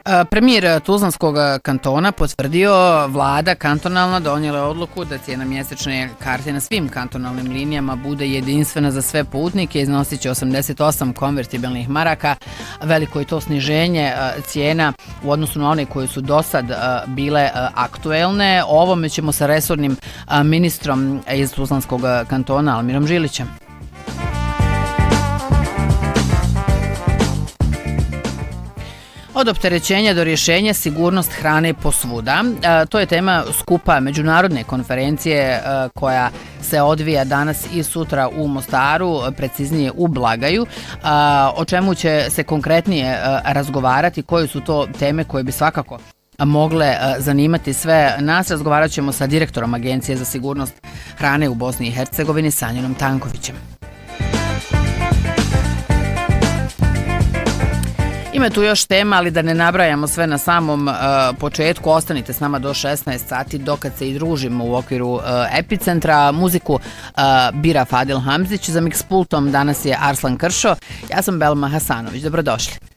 Premijer Tuzlanskog kantona potvrdio, vlada kantonalna donijela odluku da cijena mjesečne karte na svim kantonalnim linijama bude jedinstvena za sve putnike, iznosit će 88 konvertibilnih maraka. Veliko je to sniženje cijena u odnosu na one koje su do sad bile aktuelne. O ovome ćemo sa resornim ministrom iz Tuzlanskog kantona, Almirom Žilićem. Od opterećenja do rješenja sigurnost hrane posvuda. To je tema skupa međunarodne konferencije koja se odvija danas i sutra u Mostaru, preciznije u Blagaju. O čemu će se konkretnije razgovarati, koje su to teme koje bi svakako mogle zanimati sve nas. Razgovarat ćemo sa direktorom Agencije za sigurnost hrane u Bosni i Hercegovini, Sanjanom Tankovićem. Ima tu još tema, ali da ne nabrajamo sve na samom početku. Ostanite s nama do 16 sati dokad se i družimo u okviru Epicentra. Muziku bira Fadil Hamzić, za mikspultom danas je Arslan Kršo. Ja sam Belma Hasanović, dobrodošli.